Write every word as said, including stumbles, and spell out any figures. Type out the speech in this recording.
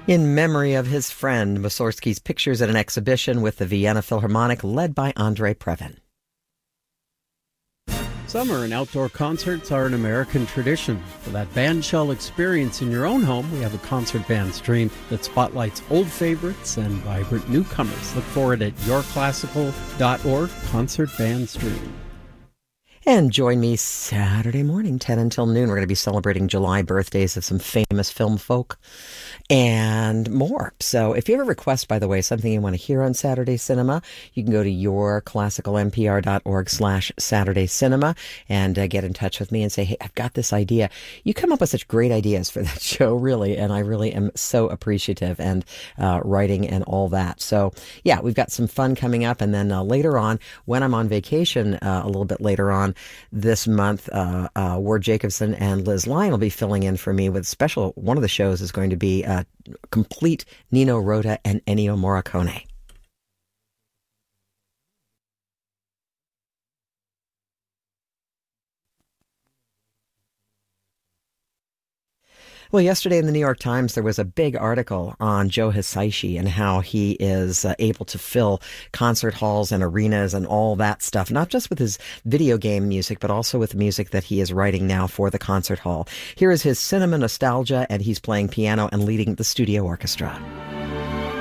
In memory of his friend, Mussorgsky's pictures at an exhibition with the Vienna Philharmonic led by Andrei Previn. Summer and outdoor concerts are an American tradition. For that bandshell experience in your own home, we have a concert band stream that spotlights old favorites and vibrant newcomers. Look for it at your classical dot org, Concert Band Stream. And join me Saturday morning, ten until noon. We're going to be celebrating July birthdays of some famous film folk and more. So if you have a request, by the way, something you want to hear on Saturday Cinema, you can go to your classical n p r dot org slash Saturday Cinema and uh, get in touch with me and say, hey, I've got this idea. You come up with such great ideas for that show, really, and I really am so appreciative, and uh, writing and all that. So, yeah, we've got some fun coming up. And then uh, later on, when I'm on vacation, uh, a little bit later on, this month, uh, uh, Ward Jacobson and Liz Lyon will be filling in for me with special. One of the shows is going to be uh, complete Nino Rota and Ennio Morricone. Well, yesterday in the New York Times, there was a big article on Joe Hisaishi and how he is uh, able to fill concert halls and arenas and all that stuff, not just with his video game music, but also with music that he is writing now for the concert hall. Here is his cinema nostalgia, and he's playing piano and leading the studio orchestra.